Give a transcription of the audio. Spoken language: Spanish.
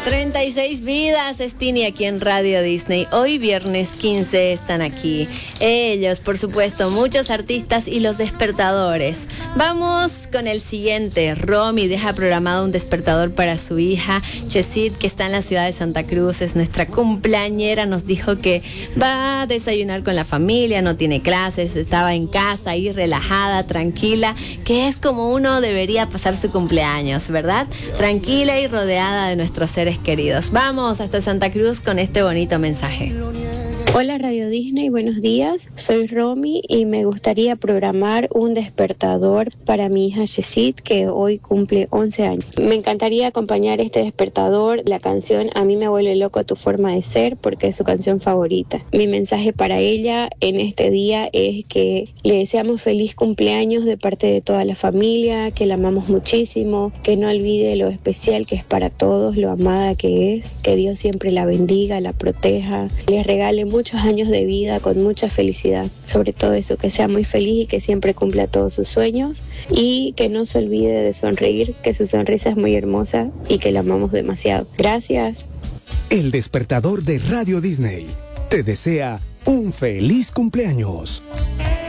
36 vidas, es Tini aquí en Radio Disney. Hoy viernes 15 están aquí. Ellos, por supuesto, muchos artistas y los despertadores. Vamos con el siguiente. Romy deja programado un despertador para su hija Chesit, que está en la ciudad de Santa Cruz. Es nuestra cumpleañera. Nos dijo que va a desayunar con la familia, no tiene clases, estaba en casa ahí relajada, tranquila, que es como uno debería pasar su cumpleaños, ¿verdad? Tranquila y rodeada de nuestros seres queridos. Vamos hasta Santa Cruz con este bonito mensaje. Hola Radio Disney, buenos días. Soy Romy y me gustaría programar un despertador para mi hija Chesit, que hoy cumple 11 años. Me encantaría acompañar este despertador. La canción A mí me vuelve loco tu forma de ser, porque es su canción favorita. Mi mensaje para ella en este día es que le deseamos feliz cumpleaños de parte de toda la familia, que la amamos muchísimo, que no olvide lo especial que es para todos, lo amada que es, que Dios siempre la bendiga, la proteja, les regale muchos años de vida con mucha felicidad. Sobre todo eso, que sea muy feliz y que siempre cumpla todos sus sueños y que no se olvide de sonreír, que su sonrisa es muy hermosa y que la amamos demasiado. Gracias. El despertador de Radio Disney te desea un feliz cumpleaños.